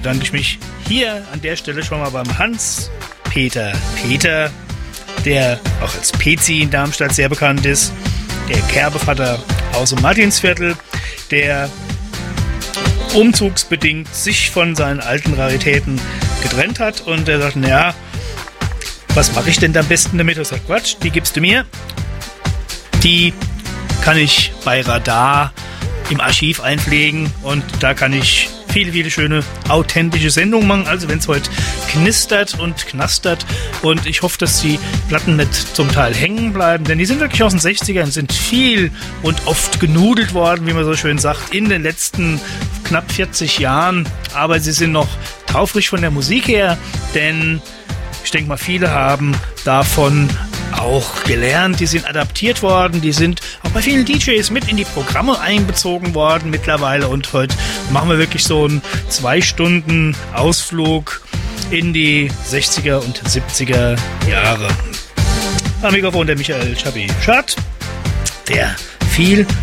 bedanke ich mich hier an der Stelle schon mal beim Hans-Peter Peter, der auch als Pezi in Darmstadt sehr bekannt ist, der Kerbevater aus dem Martinsviertel, der umzugsbedingt sich von seinen alten Raritäten getrennt hat und der sagt, naja, was mache ich denn am besten damit? Er sagt, Quatsch, die gibst du mir. Die kann ich bei Radar im Archiv einpflegen und da kann ich viele, viele schöne, authentische Sendungen machen. Also wenn es heute knistert und knastert und ich hoffe, dass die Platten nicht zum Teil hängen bleiben, denn die sind wirklich aus den 60ern, sind viel und oft genudelt worden, wie man so schön sagt, in den letzten knapp 40 Jahren. Aber sie sind noch taufrisch von der Musik her, denn ich denke mal, viele haben davon auch gelernt, die sind adaptiert worden, die sind auch bei vielen DJs mit in die Programme einbezogen worden mittlerweile und heute machen wir wirklich so einen 2 Stunden Ausflug in die 60er und 70er Jahre. Am Mikrofon der Michael Chabi Schad, der viel